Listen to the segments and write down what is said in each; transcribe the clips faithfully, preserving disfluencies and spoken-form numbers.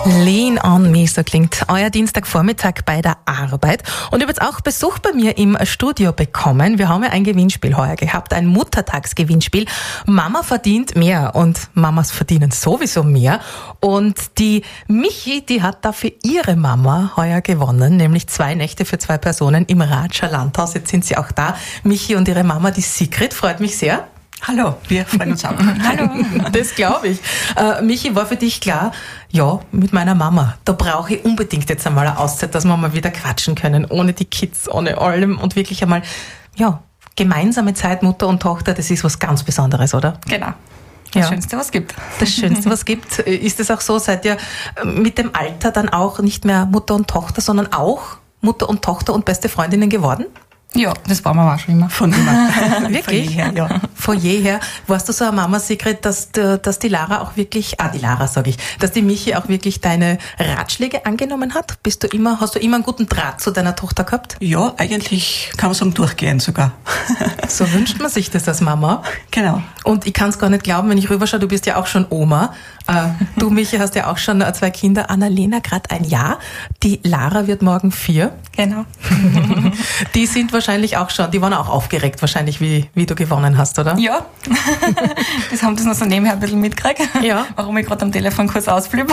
Lean on me, so klingt euer Dienstagvormittag bei der Arbeit. Und ihr habt auch Besuch bei mir im Studio bekommen. Wir haben ja ein Gewinnspiel heuer gehabt, ein Muttertagsgewinnspiel. Mama verdient mehr und Mamas verdienen sowieso mehr. Und die Michi, die hat dafür ihre Mama heuer gewonnen, nämlich zwei Nächte für zwei Personen im Ratscher Landhaus. Jetzt sind sie auch da. Michi und ihre Mama, die Sigrid, freut mich sehr. Hallo, wir freuen uns auch. Hallo. Das glaube ich. Äh, Michi, war für dich klar, ja, mit meiner Mama, da brauche ich unbedingt jetzt einmal eine Auszeit, dass wir mal wieder quatschen können, ohne die Kids, ohne allem und wirklich einmal, ja, gemeinsame Zeit, Mutter und Tochter, das ist was ganz Besonderes, oder? Genau. Das Ja. Schönste, was es gibt. Das Schönste, was es gibt. Ist es auch so, seid ihr mit dem Alter dann auch nicht mehr Mutter und Tochter, sondern auch Mutter und Tochter und beste Freundinnen geworden? Ja, das waren wir auch schon immer. Von immer. Wirklich? Von jeher, ja. Von jeher. Warst du so eine Mama, Sigrid, dass, du- dass die Lara auch wirklich, ah, die Lara sage ich, dass die Michi auch wirklich deine Ratschläge angenommen hat? Bist du immer, hast du immer einen guten Draht zu deiner Tochter gehabt? Ja, eigentlich kann man sagen, durchgehend sogar. So wünscht man sich das als Mama. Genau. Und ich kann es gar nicht glauben, wenn ich rüberschaue, du bist ja auch schon Oma. Äh, du, Michi, hast ja auch schon äh, zwei Kinder. Annalena gerade ein Jahr. Die Lara wird morgen vier. Genau. Die sind wahrscheinlich auch schon, die waren auch aufgeregt wahrscheinlich, wie, wie du gewonnen hast, oder? Ja, das haben das noch so nebenher ein bisschen mitgekriegt. Ja. Warum ich gerade am Telefon kurz ausflippe.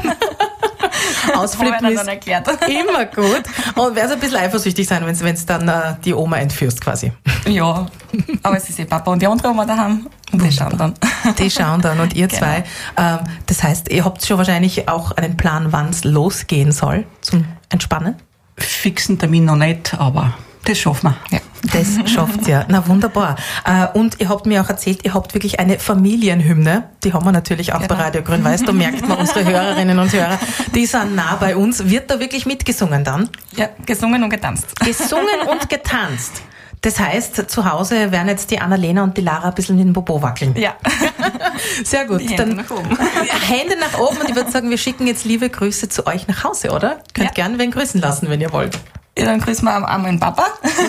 Ausflippen Haben wir ist dann erklärt. immer gut. Und wärst ein bisschen eifersüchtig sein, wenn du dann äh, die Oma entführst quasi. Ja, aber es ist eh Papa und die andere Oma daheim. Und die schauen dann. Die schauen dann und ihr zwei. Ähm, das heißt, ihr habt schon wahrscheinlich auch einen Plan, wann es losgehen soll zum Entspannen? Fixen Termin noch nicht, aber das schaffen wir. Ja. Das schafft ihr. Na wunderbar. Äh, Und ihr habt mir auch erzählt, ihr habt wirklich eine Familienhymne. Die haben wir natürlich auch Genau. bei Radio Grün-Weiß. Da merkt man, unsere Hörerinnen und Hörer, die sind nah bei uns. Wird da wirklich mitgesungen dann? Ja, gesungen und getanzt. Gesungen und getanzt. Das heißt, zu Hause werden jetzt die Annalena und die Lara ein bisschen in den Popo wackeln. Ja. Sehr gut. Die Hände Dann nach oben. Hände nach oben und ich würde sagen, wir schicken jetzt liebe Grüße zu euch nach Hause, oder? Könnt Ja. gern wen grüßen lassen, wenn ihr wollt. Ja, dann grüßen wir einmal meinen Papa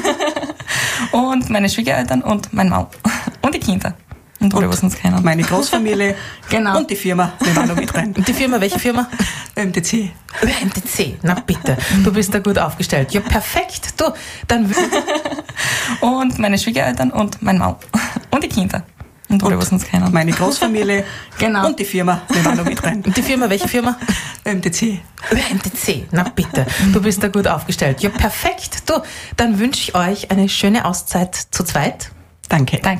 und meine Schwiegereltern und mein Mann und die Kinder. Und alle, was uns kennen. Meine Großfamilie Genau. und die Firma, nehmen wir noch mit rein. Und die Firma, welche Firma? M D C. M T C, na bitte. Du bist da gut aufgestellt. Ja, perfekt. Du, dann Und meine Schwiegereltern und mein Mann und die Kinder. Und alle, was uns kennen. Meine Großfamilie Genau. und die Firma, nehmen wir noch mit rein. Und die Firma, welche Firma? M D C. M T C, na bitte. Du bist da gut aufgestellt. Ja, perfekt. Du, dann wünsche ich euch eine schöne Auszeit zu zweit. Danke. Danke.